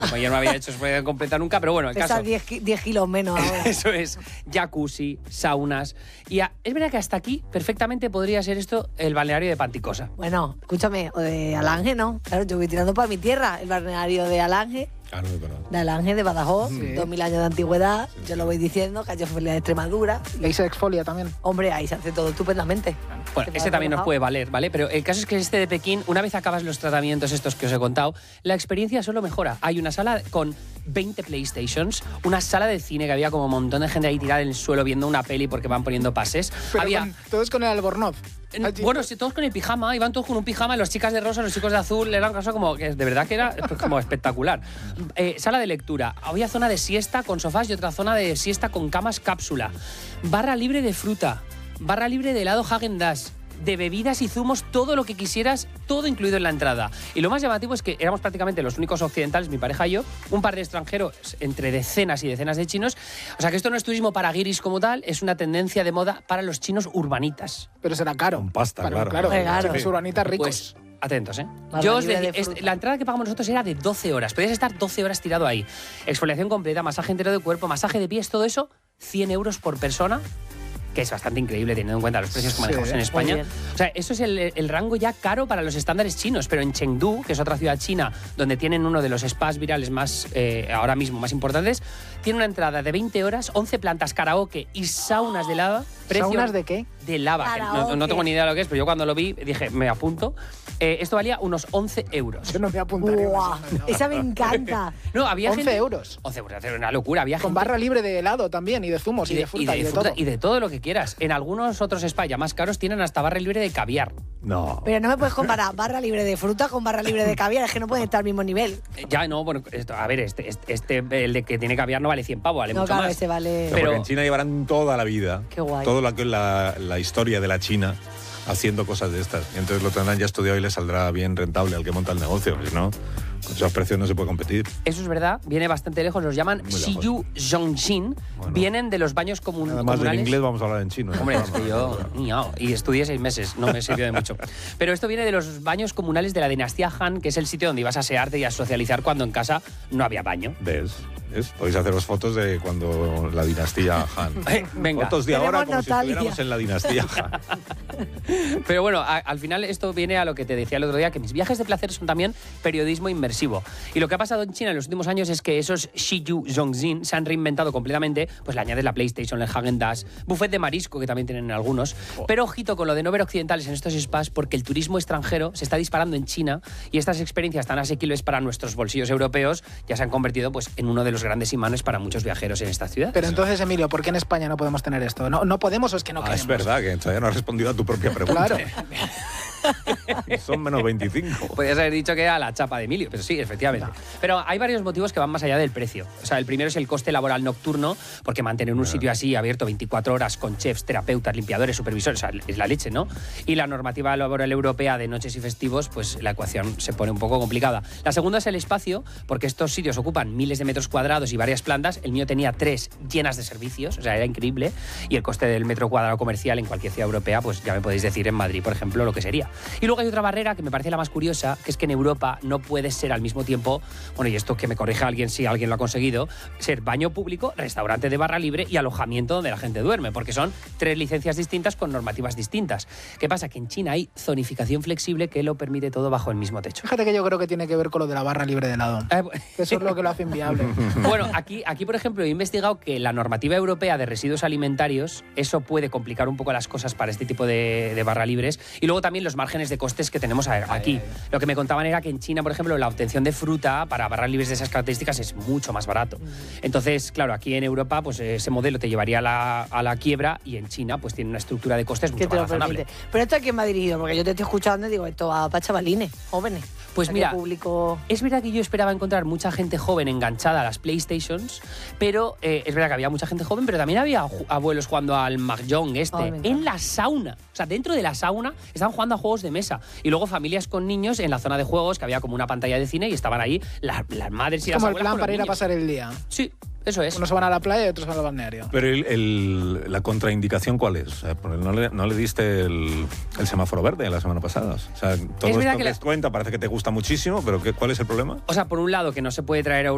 Como ayer no había hecho, se puede completar nunca, pero bueno, el Pesa caso... 10 kilos menos ahora. Eso es, jacuzzi, saunas... Y es verdad que hasta aquí perfectamente podría ser esto el balneario de Panticosa. Bueno, escúchame, o de Alange, ¿no? Claro, yo voy tirando para mi tierra, el balneario de Alange. Ah, no, pero... De Alange, de Badajoz, 2000 años de antigüedad, yo lo voy diciendo, Calle Felia de Extremadura. Y ahí se exfolia también. Hombre, ahí se hace todo estupendamente. Bueno, este también nos puede valer, ¿vale? Pero el caso es que este de Pekín, una vez acabas los tratamientos estos que os he contado, la experiencia solo mejora. Hay una sala con 20 PlayStations, una sala de cine que había como un montón de gente ahí tirada en el suelo viendo una peli porque van poniendo pases. Pero había... todos con el albornoz. Bueno, sí, todos con el pijama, iban todos con un pijama, las chicas de rosa, los chicos de azul, era una cosa como que de verdad que era como espectacular. Sala de lectura, había zona de siesta con sofás y otra zona de siesta con camas cápsula, barra libre de fruta, barra libre de helado Häagen-Dazs, de bebidas y zumos, todo lo que quisieras, todo incluido en la entrada. Y lo más llamativo es que éramos prácticamente los únicos occidentales, mi pareja y yo, un par de extranjeros entre decenas y decenas de chinos. O sea que esto no es turismo para guiris como tal, es una tendencia de moda para los chinos urbanitas. Pero será caro. Con pasta, claro. Claro. Los urbanitas ricos. Pues atentos, ¿eh? Barra Yo os libre de decía, fruta. la entrada que pagamos nosotros era de 12 horas. Podías estar 12 horas tirado ahí. Exfoliación completa, masaje entero de cuerpo, masaje de pies, todo eso, 100 euros por persona, que es bastante increíble teniendo en cuenta los precios que manejamos en España. bien. O sea, eso es el rango ya caro para los estándares chinos, pero en Chengdu, que es otra ciudad china donde tienen uno de los spas virales más, ahora mismo, más importantes, tiene una entrada de 20 horas, 11 plantas, karaoke y saunas de lava. ¿Saunas de qué? De lava, que no tengo ni idea de lo que es, pero yo cuando lo vi dije, me apunto. Esto valía unos 11 euros. Yo no me apuntaría. ¡Guau! Esa me encanta. No, había 11 gente... euros. 11 euros, era una locura. Había Con gente... barra libre de helado también, y de zumos, y de fruta, y de todo. Y de todo lo que quieras. En algunos otros spas ya más caros tienen hasta barra libre de caviar. No. Pero no me puedes comparar barra libre de fruta con barra libre de caviar, es que no pueden estar al mismo nivel. Ya, no, bueno, a ver, el de que tiene caviar no vale 100 pavos, vale No, mucho claro, más. ese vale. Pero porque en China llevarán toda la vida, Qué guay. toda la historia de la China haciendo cosas de estas. Y entonces lo tendrán ya estudiado y les saldrá bien rentable al que monta el negocio. Si no, con esos precios no se puede competir. Eso es verdad, viene bastante lejos, los llaman Muy lejos. Shiyu Zhongxin, Bueno. vienen de los baños Además comunales. del inglés vamos a hablar en chino. ¿eh? Hombre, es que yo y estudié 6 meses, no me sirvió de mucho. Pero esto viene de los baños comunales de la dinastía Han, que es el sitio donde ibas a asearte y a socializar cuando en casa no había baño. ¿Ves? Podéis haceros fotos de cuando la dinastía Han. Venga. Fotos de ahora como Tenemos si Natalia. estuviéramos en la dinastía Han. Pero bueno, al final esto viene a lo que te decía el otro día, que mis viajes de placer son también periodismo inmersivo. Y lo que ha pasado en China en los últimos años es que esos Shiyu Zhongxin se han reinventado completamente, pues le añades la PlayStation, el Häagen-Dazs, buffet de marisco, que también tienen algunos. Pero ojito con lo de no ver occidentales en estos spas, porque el turismo extranjero se está disparando en China y estas experiencias tan asequibles para nuestros bolsillos europeos ya se han convertido pues en uno de los grandes imanes para muchos viajeros en esta ciudad. Pero entonces, Emilio, ¿por qué en España no podemos tener esto? ¿No podemos o es que no queremos? Es verdad que todavía no has respondido a tu propia pregunta. Claro. Son menos 25. Podrías haber dicho que era la chapa de Emilio, pero sí, efectivamente. No. Pero hay varios motivos que van más allá del precio. O sea, el primero es el coste laboral nocturno, porque mantener un sitio así abierto 24 horas con chefs, terapeutas, limpiadores, supervisores, o sea, es la leche, ¿no? Y la normativa laboral europea de noches y festivos, pues la ecuación se pone un poco complicada. La segunda es el espacio, porque estos sitios ocupan miles de metros cuadrados y varias plantas. El mío tenía 3 llenas de servicios, o sea, era increíble. Y el coste del metro cuadrado comercial en cualquier ciudad europea, pues ya me podéis decir en Madrid, por ejemplo, lo que sería. Y luego hay otra barrera que me parece la más curiosa, que es que en Europa no puedes ser al mismo tiempo, bueno, y esto que me corrija alguien si alguien lo ha conseguido, ser baño público, restaurante de barra libre y alojamiento donde la gente duerme, porque son 3 licencias distintas con normativas distintas. ¿Qué pasa? Que en China hay zonificación flexible que lo permite todo bajo el mismo techo. Fíjate que yo creo que tiene que ver con lo de la barra libre de helado. Que eso es lo que lo hace inviable. Bueno, aquí, por ejemplo, he investigado que la normativa europea de residuos alimentarios, eso puede complicar un poco las cosas para este tipo de barra libres. Y luego también los márgenes de costes que tenemos aquí. Lo que me contaban era que en China, por ejemplo, la obtención de fruta para barras libres de esas características es mucho más barato. Entonces, claro, aquí en Europa, pues ese modelo te llevaría a la quiebra y en China, pues tiene una estructura de costes mucho Que te más lo razonable. permite. Pero esto a quién va dirigido, porque yo te estoy escuchando y digo, esto va para chavalines, jóvenes. Pues ¿A qué mira, público? es verdad que yo esperaba encontrar mucha gente joven enganchada a las PlayStations, pero es verdad que había mucha gente joven, pero también había abuelos jugando al Mahjong Ay, me encanta. en la sauna. O sea, dentro de la sauna estaban jugando a juegos de mesa. Y luego familias con niños en la zona de juegos, que había como una pantalla de cine y estaban ahí las madres y Es las como el abuelas plan con para los ir a niños. pasar el día. Sí, eso es. Unos se van a la playa y otros van al balneario. Pero la contraindicación, ¿cuál es? O sea, porque no le diste el semáforo verde la semana pasada. O sea, todo Es verdad esto que que les cuenta parece que te gusta muchísimo, pero ¿cuál es el problema? O sea, por un lado, que no se puede traer a